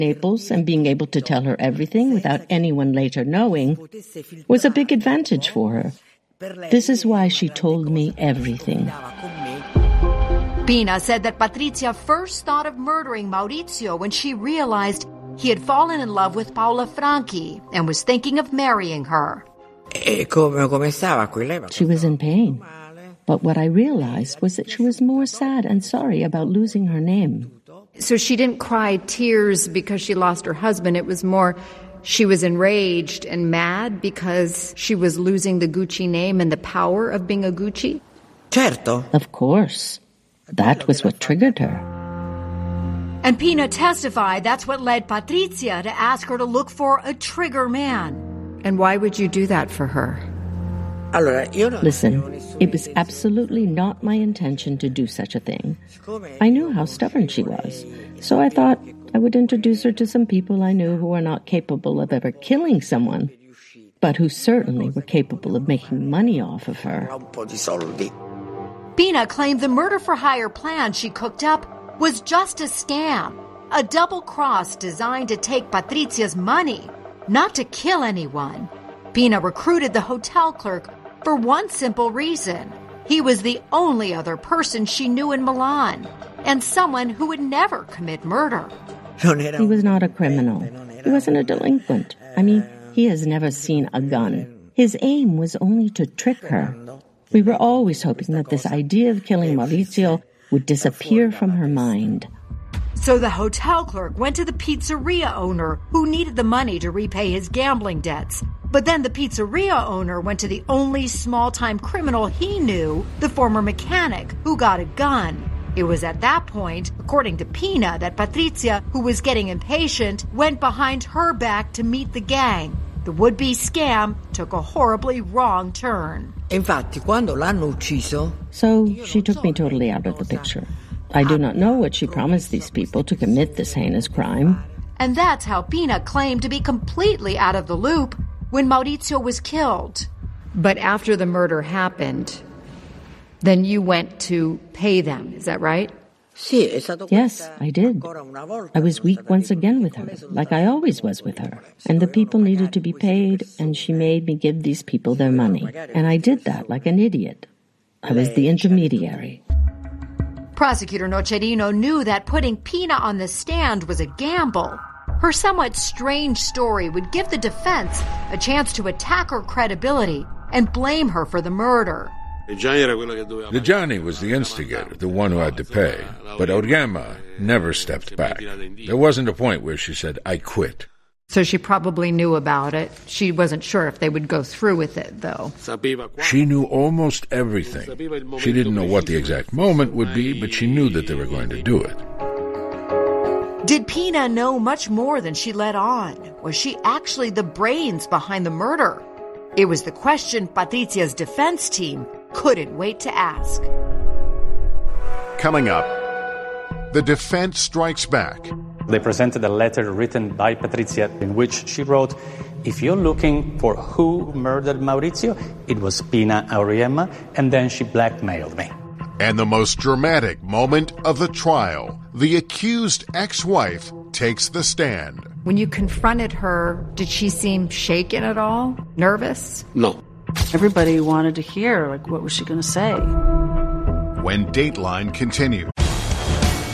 Naples and being able to tell her everything without anyone later knowing was a big advantage for her. This is why she told me everything. Pina said that Patrizia first thought of murdering Maurizio when she realized he had fallen in love with Paola Franchi and was thinking of marrying her. She was in pain. But what I realized was that she was more sad and sorry about losing her name. So she didn't cry tears because she lost her husband. It was more she was enraged and mad because she was losing the Gucci name and the power of being a Gucci? Certo. Of course. That was what triggered her. And Pina testified that's what led Patrizia to ask her to look for a trigger man. And why would you do that for her? Listen, it was absolutely not my intention to do such a thing. I knew how stubborn she was, so I thought I would introduce her to some people I knew who were not capable of ever killing someone, but who certainly were capable of making money off of her. Pina claimed the murder-for-hire plan she cooked up was just a scam, a double cross designed to take Patrizia's money, not to kill anyone. Pina recruited the hotel clerk for one simple reason. He was the only other person she knew in Milan, and someone who would never commit murder. He was not a criminal. He wasn't a delinquent. I mean, he has never seen a gun. His aim was only to trick her. We were always hoping that this idea of killing Maurizio would disappear from her mind. So the hotel clerk went to the pizzeria owner who needed the money to repay his gambling debts. But then the pizzeria owner went to the only small-time criminal he knew, the former mechanic, who got a gun. It was at that point, according to Pina, that Patrizia, who was getting impatient, went behind her back to meet the gang. The would-be scam took a horribly wrong turn. So she took me totally out of the picture. I do not know what she promised these people to commit this heinous crime. And that's how Pina claimed to be completely out of the loop when Maurizio was killed. But after the murder happened, then you went to pay them, is that right? Yes, I did. I was weak once again with her, like I always was with her. And the people needed to be paid, and she made me give these people their money. And I did that like an idiot. I was the intermediary. Prosecutor Nocerino knew that putting Pina on the stand was a gamble. Her somewhat strange story would give the defense a chance to attack her credibility and blame her for the murder. Reggiani was the instigator, the one who had to pay. But Auriemma never stepped back. There wasn't a point where she said, I quit. So she probably knew about it. She wasn't sure if they would go through with it, though. She knew almost everything. She didn't know what the exact moment would be, but she knew that they were going to do it. Did Pina know much more than she let on? Was she actually the brains behind the murder? It was the question Patrizia's defense team couldn't wait to ask. Coming up, the defense strikes back. They presented a letter written by Patrizia in which she wrote, if you're looking for who murdered Maurizio, it was Pina Auriemma, and then she blackmailed me. And the most dramatic moment of the trial, the accused ex-wife takes the stand. When you confronted her, did she seem shaken at all? Nervous? No. Everybody wanted to hear, what was she going to say? When Dateline continues.